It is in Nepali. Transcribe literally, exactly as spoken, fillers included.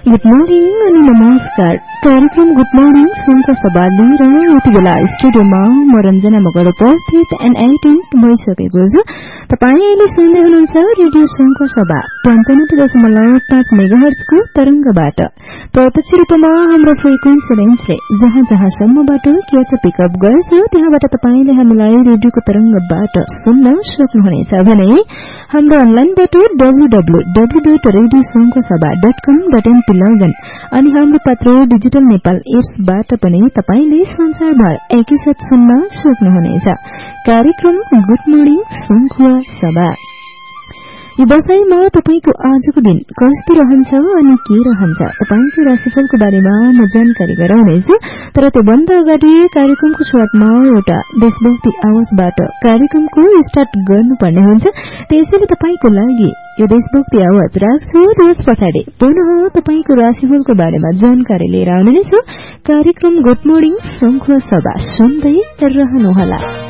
गुड मर्निङ अनि नमस्कार। कार्यक्रम गुड मर्निङ सुनको सभा लिएर यति बेला स्टुडियोमा म रञ्जना मगर उपस्थित एन्ड एटेन्ट भइसकेको छु। तपाईँ अहिले सुन्दै हुनुहुन्छ रेडियो सुनको सभा पन्चानब्बे दशमलव पाँच मेगाहर्जको तरंगबाट प्रत्यक्ष रूपमा हाम्रो फ्रिक्वेन्सी रेन्जले जहाँ जहाँसम्मबाट केच पिकअप गर्छ त्यहाँबाट तपाईले हामीलाई रेडियोको तरंगबाट सुन्न सक्नुहुनेछ भने हाम्रो अनलाइनबाट W W W dot radio सुनको सभा डट कम डट एनपी लगइन अनि हाम्रो पात्र डिजिटल नेपाल एप्सबाट पनि तपाईले संसारभर एकैसाथ सुन्न सक्नुहुनेछ। कार्यक्रम गुड मर्निङ सुनको सभा। यो बसाईमा तपाईको आजको दिन कस्तो रहन्छ अनि के रहन्छ तपाईको राशिफलको बारेमा म जानकारी गराउनेछु। तर त्योभन्दा अगाडि कार्यक्रमको सुरुवातमा एउटा देशभक्ति आवाजबाट कार्यक्रमको स्टार्ट गर्नुपर्ने हुन्छ। त्यसैले तपाईको लागि यो देशभक्ति आवाज राख्छु। त्यस पछाडि पुनः तपाईको राशिफलको बारेमा जानकारी लिएर आउनेछु। कार्यक्रम गुड मर्निङ सुनको सभा सुन्दै रहनुहोला।